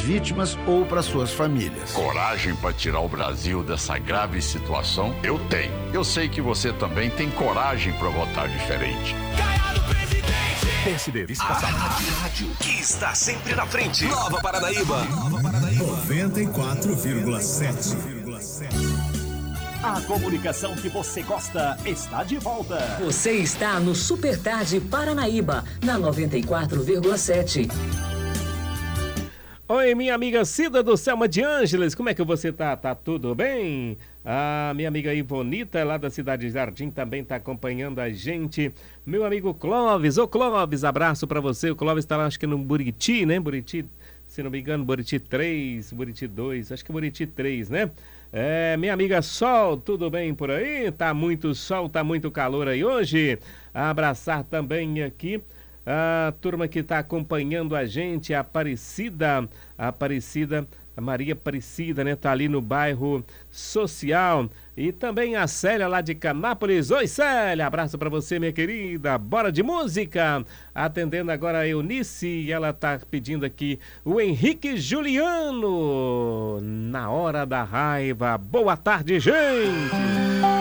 vítimas ou para suas famílias. Coragem para tirar o Brasil dessa grave situação? Eu tenho. Eu sei que você também tem coragem para votar diferente. PSD, vice-passado. A rádio que está sempre na frente. Nova Paranaíba. 94,7. A comunicação que você gosta está de volta. Você está no Super Tarde Paranaíba, na 94,7. Oi, minha amiga Cida do Selma de Ângeles, como é que você tá? Tá tudo bem? A minha amiga Ivonita, lá da Cidade de Jardim, também tá acompanhando a gente. Meu amigo Clóvis, ô Clóvis, abraço pra você. O Clóvis tá lá, acho que no Buriti, né? Buriti, se não me engano, Buriti 3, Buriti 2, acho que Buriti 3, né? Minha amiga Sol, tudo bem por aí? Tá muito sol, tá muito calor aí hoje. Abraçar também aqui a turma que está acompanhando a gente, a Aparecida, a Maria Aparecida, né? Tá ali no bairro Social. E também a Célia lá de Canápolis. Oi, Célia, abraço para você, minha querida. Bora de música. Atendendo agora a Eunice, e ela tá pedindo aqui o Henrique Juliano, Na Hora da Raiva. Boa tarde, gente.